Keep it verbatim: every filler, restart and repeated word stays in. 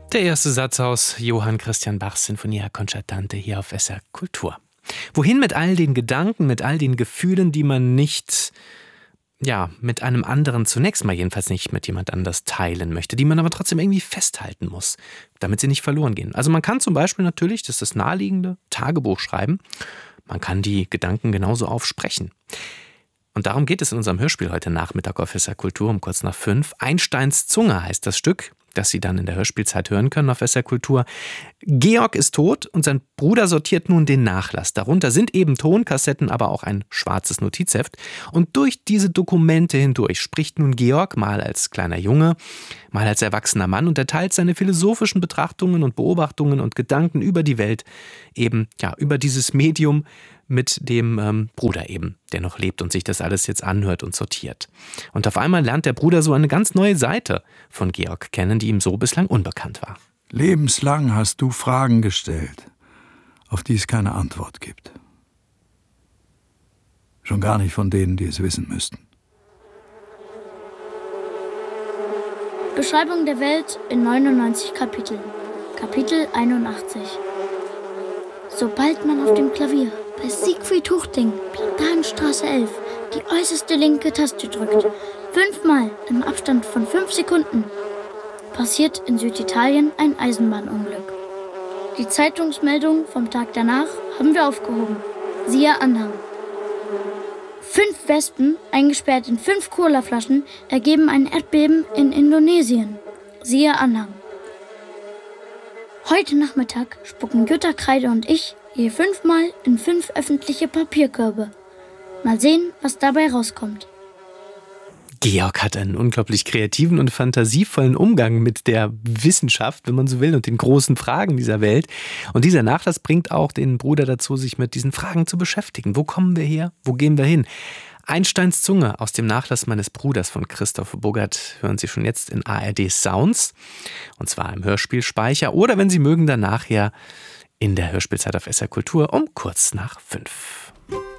Der erste Satz aus Johann Christian Bachs Sinfonia Concertante hier auf S R Kultur. Wohin mit all den Gedanken, mit all den Gefühlen, die man nicht, ja, mit einem anderen, zunächst mal jedenfalls nicht mit jemand anders teilen möchte, die man aber trotzdem irgendwie festhalten muss, damit sie nicht verloren gehen. Also man kann zum Beispiel natürlich, das ist das naheliegende, Tagebuch schreiben. Man kann die Gedanken genauso aufsprechen. Und darum geht es in unserem Hörspiel heute Nachmittag auf S R Kultur um kurz nach fünf. Einsteins Zunge heißt das Stück, das Sie dann in der Hörspielzeit hören können auf S R Kultur. Georg ist tot und sein Bruder sortiert nun den Nachlass. Darunter sind eben Tonkassetten, aber auch ein schwarzes Notizheft. Und durch diese Dokumente hindurch spricht nun Georg, mal als kleiner Junge, mal als erwachsener Mann, und er teilt seine philosophischen Betrachtungen und Beobachtungen und Gedanken über die Welt, eben ja über dieses Medium, mit dem ähm, Bruder eben, der noch lebt und sich das alles jetzt anhört und sortiert. Und auf einmal lernt der Bruder so eine ganz neue Seite von Georg kennen, die ihm so bislang unbekannt war. Lebenslang hast du Fragen gestellt, auf die es keine Antwort gibt. Schon gar nicht von denen, die es wissen müssten. Beschreibung der Welt in neunundneunzig Kapiteln. Kapitel einundachtzig. Sobald man auf dem Klavier bei Siegfried Huchting, Platanenstraße elf, die äußerste linke Taste drückt, fünfmal im Abstand von fünf Sekunden, passiert in Süditalien ein Eisenbahnunglück. Die Zeitungsmeldung vom Tag danach haben wir aufgehoben. Siehe Anhang. Fünf Wespen, eingesperrt in fünf Colaflaschen, ergeben ein Erdbeben in Indonesien. Siehe Anhang. Heute Nachmittag spucken Jutta Kreide und ich je fünfmal in fünf öffentliche Papierkörbe. Mal sehen, was dabei rauskommt. Georg hat einen unglaublich kreativen und fantasievollen Umgang mit der Wissenschaft, wenn man so will, und den großen Fragen dieser Welt. Und dieser Nachlass bringt auch den Bruder dazu, sich mit diesen Fragen zu beschäftigen. Wo kommen wir her? Wo gehen wir hin? Einsteins Zunge aus dem Nachlass meines Bruders von Christoph Buggert hören Sie schon jetzt in A R D Sounds. Und zwar im Hörspielspeicher oder, wenn Sie mögen, dann nachher in der Hörspielzeit auf S R Kultur um kurz nach fünf.